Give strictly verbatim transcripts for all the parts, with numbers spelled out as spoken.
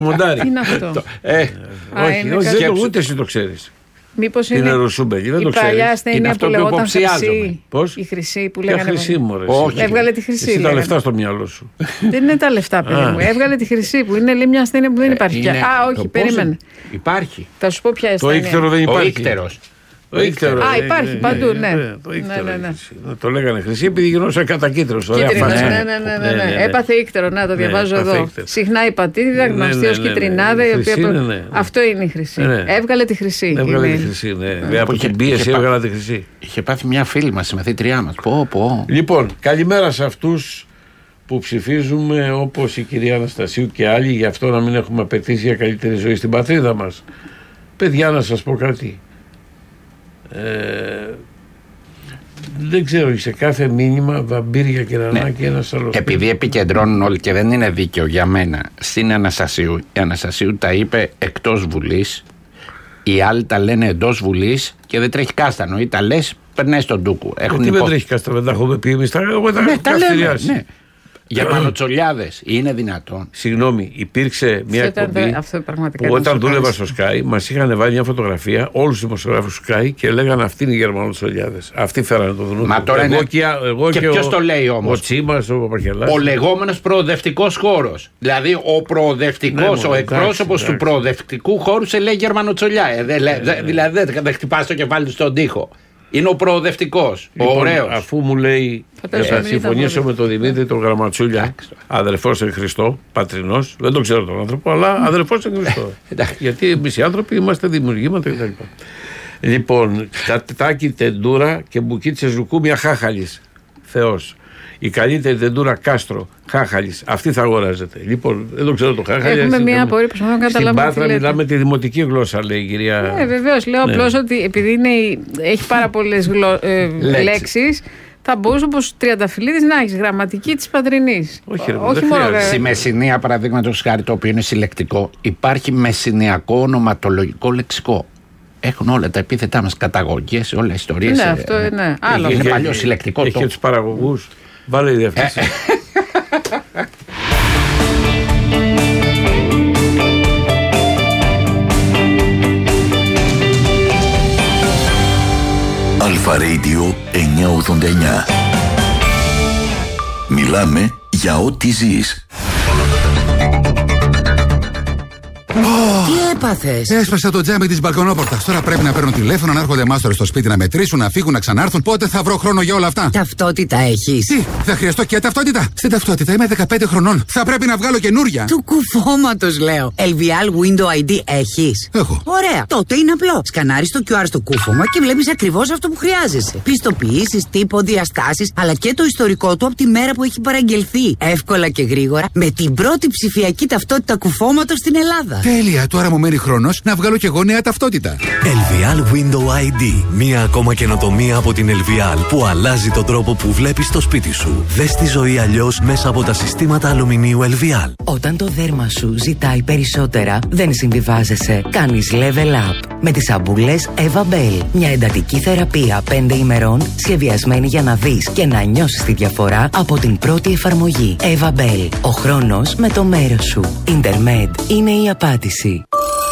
Μοντάρι. Τι είναι αυτό? ε, όχι, όχι δεν ούτε εσύ το ξέρεις. Μήπως είναι, είναι ρουσούμπελη, δεν η το ξέρεις. παλιά ασθένεια που λεγόταν χρυσή. Πώς? Η χρυσή που λέγανε. Χρυσή, μωρέ, όχι. Έβγαλε τη χρυσή. Εσύ τα λεφτά στο μυαλό σου. Δεν είναι τα λεφτά, παιδί μου. Έβγαλε τη χρυσή που είναι λέει, μια ασθένεια που δεν υπάρχει πια. Α, όχι, περίμενε. Υπάρχει. Θα σου πω ποια ασθένεια. Το ίκτερο δεν υπάρχει. Ο ίκτερος. Το ήκτερο. Α, υπάρχει παντού, ναι. Το ήκτερο. Το λέγανε χρυσή επειδή γινόταν κατακίτρινος. Κίτρινος, ναι, ναι, ναι. Έπαθε ήκτερο, να το διαβάζω εδώ. Συχνά υπατήτηδα, γνωστή ως κυτρινάδα. Αυτό είναι η χρυσή. Έβγαλε τη χρυσή. Έβγαλε τη χρυσή, ναι. Από την πίεση έβγαλε τη χρυσή. Είχε πάθει μια φίλη μας, η μαθήτριά μας. Πω, πω. Λοιπόν, καλημέρα σε αυτούς που ψηφίζουμε όπως η κυρία Αναστασίου και άλλοι, γι' αυτό να μην έχουμε απαιτήσει για καλύτερη ζωή στην πατρίδα μας. Παιδιά, να σας πω κάτι. Ε, δεν ξέρω, σε κάθε μήνυμα βαμπύρια και ρανάκι, ναι. Ένας άλλος. Επειδή επικεντρώνουν όλοι και δεν είναι δίκαιο για μένα στην Αναστασίου, η Αναστασίου τα είπε εκτός Βουλής, οι άλλοι τα λένε εντός Βουλής και δεν τρέχει κάστανο. Ή τα λες, περνάει στον ντούκου. Έχουν υπο... δεν τρέχει κάστανο, δεν τα έχουμε πει εμείς. Εγώ τα ναι, έχω ναι. Για πανοτσολιάδες, είναι δυνατόν? Συγγνώμη, υπήρξε μια εκπομπή που όταν δούλευα στο Sky μας είχαν βάλει μια φωτογραφία όλους τους δημοσιογράφους του Sky και λέγανε αυτοί είναι οι Γερμανοτσολιάδες. Αυτοί φέρανε το δουνού. Μα τώρα εγώ είναι... και, εγώ και, και ποιος το λέει όμως? Ο Τσίμας, ο Παπαρχελάς. Ο λεγόμενος προοδευτικός χώρος. Δηλαδή ο προοδευτικός, ναι, ο εκπρόσωπος του προοδευτικού χώρου σε λέει Γερμανοτσολιά. Ε, δε, ναι, δε, ναι. Δηλαδή δεν δε χτυπάς το κεφάλι του στον τοίχο. Είναι ο προοδευτικός, λοιπόν, ο ωραίος. Αφού μου λέει ε, θα συμφωνήσω με τον Δημήτρη τον Γραμματσούλια, αδερφός εν Χριστώ, πατρινός, δεν τον ξέρω τον άνθρωπο, αλλά αδερφός εν Χριστώ. Γιατί εμείς οι άνθρωποι είμαστε δημιουργήματα κτλ. Λοιπόν, Τάκη Τεντούρα και Μπουκίτσε Ζουκού μια Χάχαλης. Θεός. Η καλύτερη Τεντούρα Κάστρο, Χάχαλης. Αυτή θα αγοράζετε. Λοιπόν, δεν το ξέρω το Χάχαλη. Έχουμε μία απορία που να καταλάβουμε. Στην Πάτρα μιλάμε τη δημοτική γλώσσα, λέει η κυρία. Ναι, βεβαίως. Λέω ναι. απλώς ότι επειδή είναι, έχει πάρα πολλές γλω... ε, λέξεις, θα μπορούσε όπως Τριανταφυλλίδης να έχει γραμματική της πατρινής. Όχι, ρε, όχι μόνο. Στη Μεσσηνία, παραδείγματος χάρη, το οποίο είναι συλλεκτικό, υπάρχει μεσσηνιακό ονοματολογικό λεξικό. Έχουν όλα τα επίθετά μας καταγωγές, όλα οι ιστορίες. Ναι, αυτό ε, είναι άλλο. Είναι έχει, παλιό συλλεκτικό. Έχει και τους παραγωγούς. Βάλε η διαφήμιση. Αλφα Radio εννιακόσια ογδόντα εννιά. Μιλάμε για ό,τι ζεις. Τι έπαθες? Έσπασα το τζάμι της μπαλκονόπορτας. Τώρα πρέπει να παίρνω τηλέφωνο, να έρχονται μάστορες στο σπίτι να μετρήσουν, να φύγουν, να ξανάρθουν. Πότε θα βρω χρόνο για όλα αυτά? Ταυτότητα έχεις? Τι, θα χρειαστώ και ταυτότητα? Στην ταυτότητα είμαι δεκαπέντε χρονών. Θα πρέπει να βγάλω καινούρια. Του κουφώματος λέω. ελ βι ελ Window άι ντι έχεις? Έχω. Ωραία. Τότε είναι απλό. Σκανάρεις το κιου αρ στο κούφωμα και βλέπεις ακριβώς αυτό που χρειάζεσαι. Πιστοποιήσεις, τύπο, διαστάσεις, αλλά και το ιστορικό του από τη μέρα που έχει παραγγελθεί. Εύκολα και γρήγορα με την πρώτη ψηφιακή ταυτότητα κουφώματος στην Ελλάδα. Τέλεια. Τώρα μου μένει χρόνος να βγάλω και εγώ νέα ταυτότητα. ελ βι ελ Window άι ντι. Μία ακόμα καινοτομία από την ελ βι ελ που αλλάζει τον τρόπο που βλέπεις το σπίτι σου. Δες τη ζωή αλλιώς μέσα από τα συστήματα αλουμινίου ελ βι ελ. Όταν το δέρμα σου ζητάει περισσότερα, δεν συμβιβάζεσαι. Κάνεις level up με τις σαμπούλες Eva Bell. Μια εντατική θεραπεία πέντε ημερών σχεδιασμένη για να δεις και να νιώσεις τη διαφορά από την πρώτη εφαρμογή. Eva Bell. Ο χρόνος με το μέρος σου. Intermed είναι η απάντηση.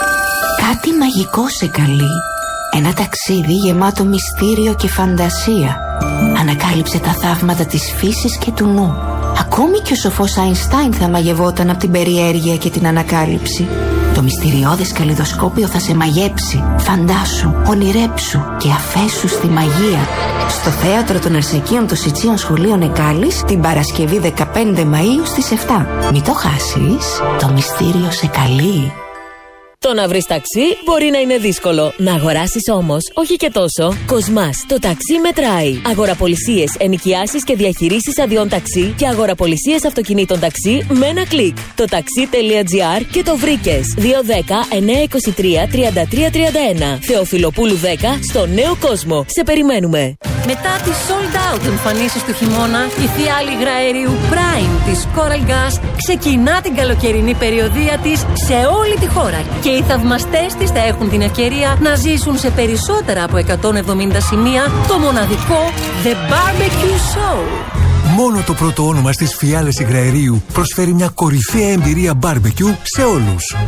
Κάτι μαγικό σε καλεί. Ένα ταξίδι γεμάτο μυστήριο και φαντασία. Ανακάλυψε τα θαύματα της φύσης και του νου. Ακόμη και ο σοφός Αϊνστάιν θα μαγευόταν από την περιέργεια και την ανακάλυψη. Το μυστηριώδες καλλιδοσκόπιο θα σε μαγέψει. Φαντάσου, ονειρέψου και αφέσου στη μαγεία. Στο θέατρο των Αρσεκίων των Σιτσίων Σχολείων Εκάλης την Παρασκευή δεκαπέντε Μαΐου στις επτά. Μην το χάσεις, το μυστήριο σε καλεί. Το να βρεις ταξί μπορεί να είναι δύσκολο. Να αγοράσεις όμως, όχι και τόσο. Κοσμάς, το ταξί μετράει. Αγοραπολισίες, ενοικιάσεις και διαχειρήσεις αδειών ταξί και αγοραπολισίες αυτοκινήτων ταξί με ένα κλικ. Το taxi.gr και το βρήκες. δύο δέκα εννιακόσια είκοσι τρία τριάντα τρία τριάντα ένα. Θεοφιλοπούλου δέκα στο Νέο Κόσμο. Σε περιμένουμε. Μετά τις sold out εμφανίσεις του χειμώνα, η θεία υγρα αερίου Prime της Coral Gas ξεκινά την καλοκαιρινή περιοδεία της σε όλη τη χώρα. Και οι θαυμαστές της θα έχουν την ευκαιρία να ζήσουν σε περισσότερα από εκατόν εβδομήντα σημεία το μοναδικό The Barbecue Show. Μόνο το πρώτο όνομα στις φιάλες Υγραερίου προσφέρει μια κορυφαία εμπειρία μπάρμπεκιου σε όλους.